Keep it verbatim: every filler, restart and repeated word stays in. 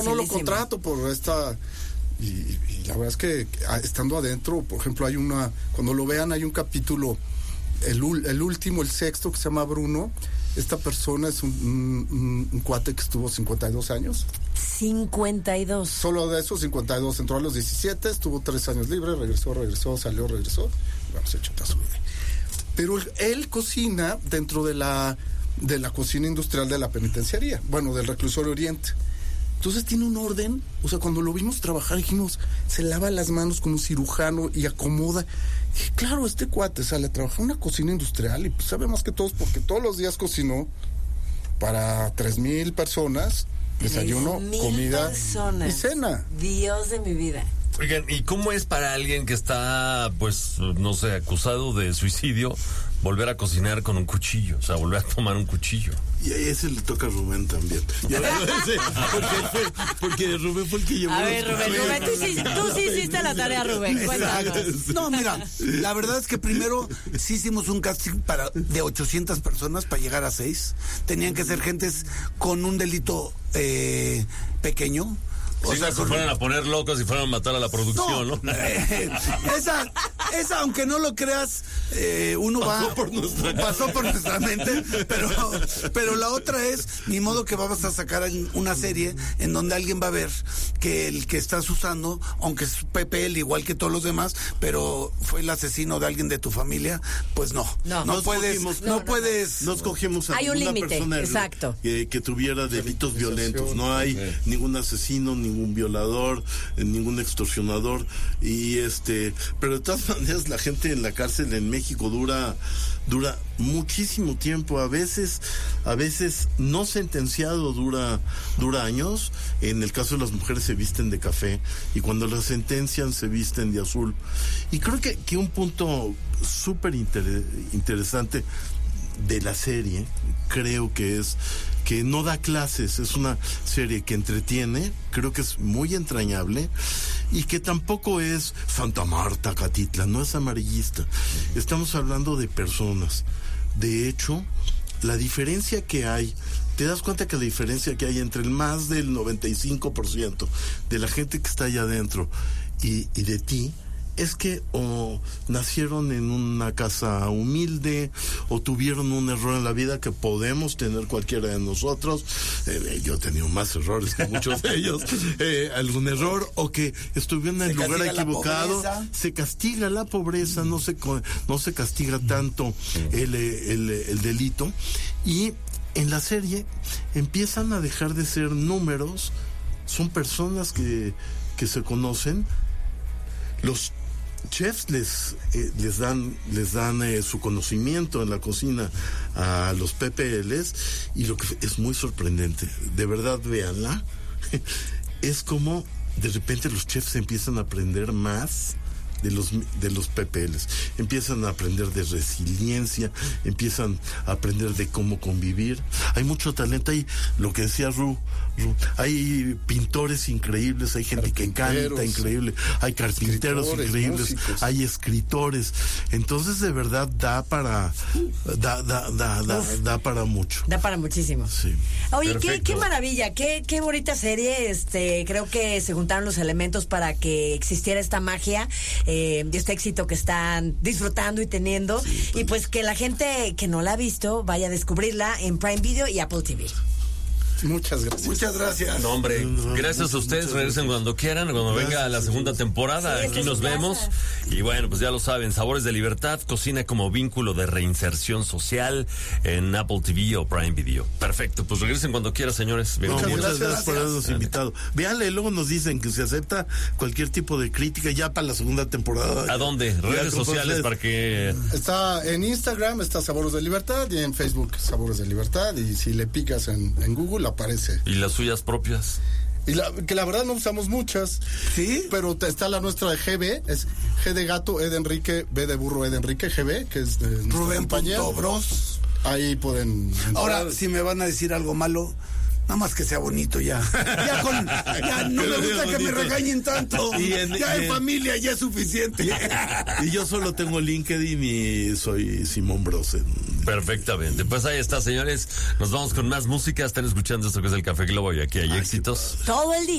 No lo contrato por esta... Y, y la verdad es que estando adentro, por ejemplo, hay una... Cuando lo vean hay un capítulo, el, el último, el sexto, que se llama Bruno. Esta persona es un, un, un cuate que estuvo cincuenta y dos años. cincuenta y dos. Solo de esos cincuenta y dos, entró a los diecisiete, estuvo tres años libre, regresó, regresó, salió, regresó. Bueno, se echó su vida. Pero él, él cocina dentro de la, de la cocina industrial de la penitenciaría, bueno, del reclusorio Oriente. Entonces tiene un orden, o sea, cuando lo vimos trabajar dijimos, se lava las manos como un cirujano y acomoda. Y claro, este cuate sale a trabajar en una cocina industrial y pues sabe más que todos porque todos los días cocinó para tres mil personas, desayuno, comida personas. Y cena. Dios de mi vida. Oigan, ¿y cómo es para alguien que está, pues, no sé, acusado de suicidio, volver a cocinar con un cuchillo? O sea, volver a tomar un cuchillo. Y a ese le toca a Rubén también. Ya, porque, porque Rubén fue el que llevó. A ver, Rubén, Rubén, tú sí, tú sí hiciste la tarea, Rubén. Cuéntanos. No, mira, la verdad es que primero sí hicimos un casting para de ochocientas personas para llegar a seis. Tenían que ser gentes con un delito eh, pequeño. O sí, sea, se fueran a poner locos y fueran a matar a la producción, ¿no? ¿no? Eh, esa, esa, aunque no lo creas, eh, uno pasó va... Por nuestra pasó por nuestra mente, pero, pero la otra es, ni modo que vamos a sacar una serie en donde alguien va a ver que el que estás usando, aunque es Pepe, el igual que todos los demás, pero fue el asesino de alguien de tu familia, pues no. No, no puedes, cogimos, no, no puedes... No escogimos a hay ninguna un límite, persona exacto. Que, que tuviera delitos violentos. No hay okay. ningún asesino, ni ningún violador, ningún extorsionador, y este, pero de todas maneras la gente en la cárcel en México dura, dura muchísimo tiempo, a veces, a veces no sentenciado dura, dura años. En el caso de las mujeres se visten de café y cuando las sentencian se visten de azul. Y creo que, que un punto súper inter- interesante de la serie, creo que es que no da clases, es una serie que entretiene, creo que es muy entrañable y que tampoco es Santa Marta, Catitla, no es amarillista. Estamos hablando de personas. De hecho, la diferencia que hay, te das cuenta que la diferencia que hay entre el más del noventa y cinco por ciento de la gente que está allá adentro y, y de ti, es que o nacieron en una casa humilde o tuvieron un error en la vida que podemos tener cualquiera de nosotros. Eh, yo he tenido más errores que muchos de ellos. Eh, algún error o que estuvieron en el lugar equivocado. Se castiga la pobreza, no se, no se castiga tanto el, el, el delito. Y en la serie empiezan a dejar de ser números, son personas que, que se conocen. Los chefs les eh, les dan les dan eh, su conocimiento en la cocina a los P P Ls y lo que es muy sorprendente, de verdad véanla, es como de repente los chefs empiezan a aprender más de los de los P P Ls, empiezan a aprender de resiliencia, empiezan a aprender de cómo convivir. Hay mucho talento, hay lo que decía Ru, Ru hay pintores increíbles, hay gente que canta increíble, hay carpinteros increíbles, músicos. Hay escritores. Entonces de verdad da para da da da da, da para mucho. Da para muchísimo. Sí. Oye, qué, qué maravilla, qué qué bonita serie. Este, creo que se juntaron los elementos para que existiera esta magia. Eh, de este éxito que están disfrutando y teniendo, sí, pues. Y pues que la gente que no la ha visto vaya a descubrirla en Prime Video y Apple T V. Muchas gracias. Muchas gracias. No, hombre, gracias a ustedes. Regresen cuando quieran, cuando gracias, venga la segunda temporada. Sí, aquí nos vemos. Y bueno, pues ya lo saben, Sabores de Libertad, cocina como vínculo de reinserción social en Apple T V o Prime Video. Perfecto, pues regresen cuando quieran, señores. No, muchas gracias, gracias por habernos invitado. Véanle, luego nos dicen que se acepta cualquier tipo de crítica ya para la segunda temporada. ¿A dónde? Redes sociales para que... Está en Instagram, está Sabores de Libertad, y en Facebook Sabores de Libertad, y si le picas en, en Google aparece. ¿Y las suyas propias? Y la, que la verdad no usamos muchas. Sí. Pero está la nuestra de G B, es G de gato, E de Enrique, B de burro, E de Enrique, G B, que es de Rubén Bros. Ahí pueden entrar. Ahora, si me van a decir algo malo, Nada más que sea bonito ya. Ya, con, ya no me gusta que me regañen tanto. Y en, ya en, en familia ya es suficiente. Y, y yo solo tengo LinkedIn y soy Simón Brosen. Perfectamente. Pues ahí está, señores. Nos vamos con más música. Están escuchando esto que es el Café Globo y aquí hay Ay, éxitos. Todo el día.